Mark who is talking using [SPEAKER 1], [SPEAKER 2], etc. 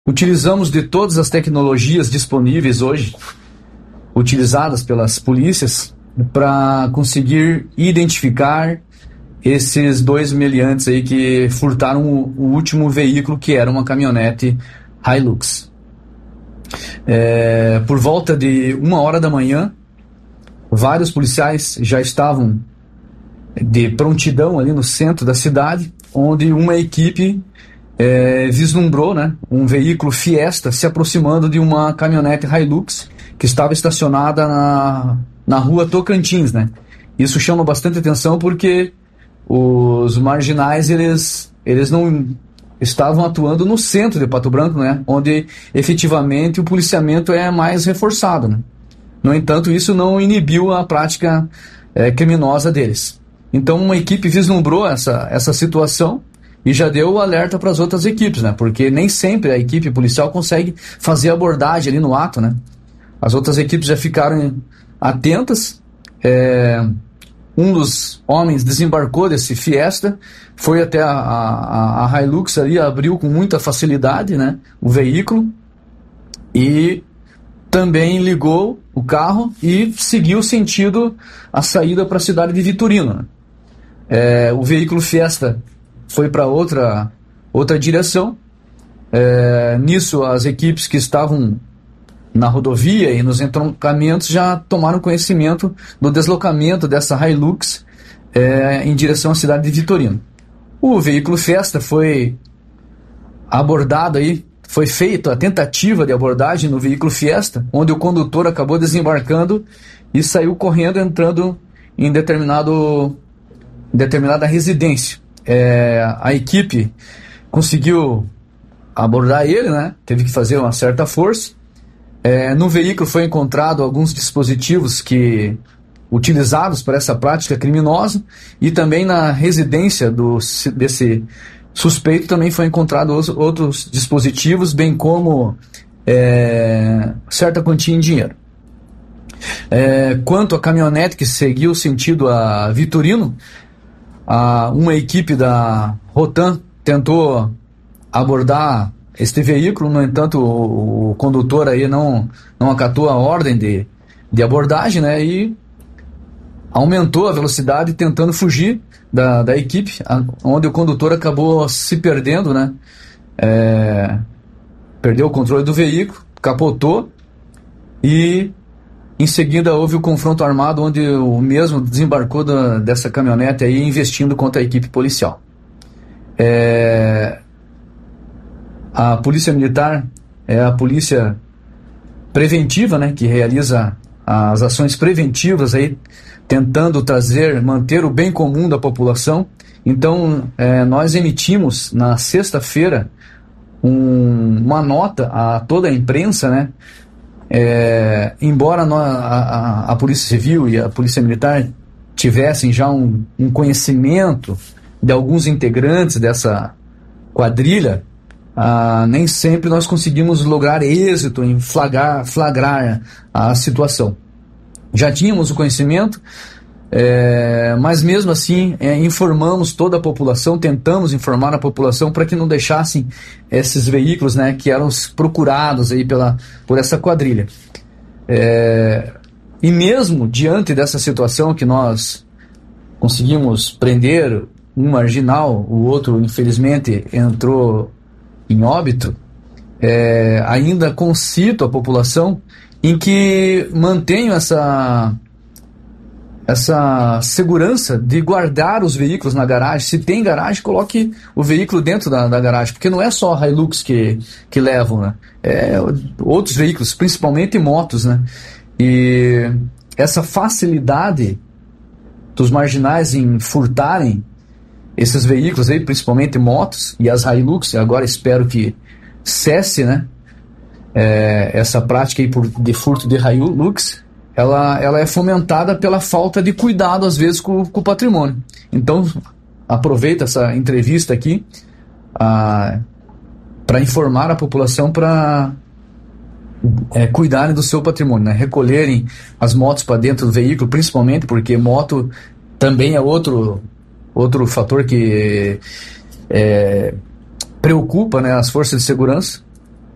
[SPEAKER 1] utilizamos de todas as tecnologias disponíveis hoje, utilizadas pelas polícias, para conseguir identificar esses 2 meliantes aí que furtaram o último veículo, que era uma caminhonete Hilux. Por volta de 1h da manhã, vários policiais já estavam de prontidão ali no centro da cidade, onde uma equipe vislumbrou, né, um veículo Fiesta se aproximando de uma caminhonete Hilux que estava estacionada na rua Tocantins, né? Isso chama bastante atenção porque os marginais, eles não estavam atuando no centro de Pato Branco, né, onde efetivamente o policiamento é mais reforçado, né? No entanto, isso não inibiu a prática criminosa deles. Então, uma equipe vislumbrou essa situação e já deu o alerta para as outras equipes, né? Porque nem sempre a equipe policial consegue fazer abordagem ali no ato, né? As outras equipes já ficaram atentas. Um dos homens desembarcou desse Fiesta, foi até a Hilux ali, abriu com muita facilidade, né, o veículo, e também ligou o carro e seguiu sentido a saída para a cidade de Vitorino, né? O veículo Fiesta foi para outra direção. Nisso, as equipes que estavam na rodovia e nos entroncamentos já tomaram conhecimento do deslocamento dessa Hilux em direção à cidade de Vitorino. O veículo Fiesta foi abordado aí, foi feita a tentativa de abordagem no veículo Fiesta, onde o condutor acabou desembarcando e saiu correndo, entrando em determinada residência. A equipe conseguiu abordar ele, né? Teve que fazer uma certa força. No veículo foi encontrado alguns dispositivos utilizados para essa prática criminosa, e também na residência desse suspeito também foi encontrado outros dispositivos, bem como certa quantia em dinheiro. Quanto à caminhonete que seguiu sentido a Vitorino, uma equipe da Rotan tentou abordar este veículo. No entanto, o condutor aí não acatou a ordem de abordagem, né, e aumentou a velocidade tentando fugir da equipe, onde o condutor acabou se perdendo, né, perdeu o controle do veículo, capotou, e em seguida houve o confronto armado, onde o mesmo desembarcou dessa caminhonete aí, investindo contra a equipe policial. A Polícia Militar é a polícia preventiva, né, que realiza as ações preventivas aí, tentando manter o bem comum da população. Então, nós emitimos na sexta-feira uma nota a toda a imprensa, né? Embora a Polícia Civil e a Polícia Militar tivessem já um conhecimento de alguns integrantes dessa quadrilha, nem sempre nós conseguimos lograr êxito em flagrar a situação. Já tínhamos o conhecimento, mas mesmo assim informamos toda a população, tentamos informar a população para que não deixassem esses veículos, né, que eram procurados aí por essa quadrilha. E mesmo diante dessa situação que nós conseguimos prender um marginal, o outro infelizmente entrou em óbito, ainda concito a população em que mantenham essa segurança de guardar os veículos na garagem. Se tem garagem, coloque o veículo dentro da garagem, porque não é só a Hilux que levam, né? Outros veículos, principalmente motos, né? E essa facilidade dos marginais em furtarem esses veículos aí, principalmente motos e as Hilux, agora espero que cesse, né? Essa prática aí de furto de Hilux, ela é fomentada pela falta de cuidado, às vezes, com o patrimônio. Então, aproveito essa entrevista aqui para informar a população para cuidarem do seu patrimônio, né? Recolherem as motos para dentro do veículo, principalmente porque moto também é outro fator que preocupa, né, as forças de segurança.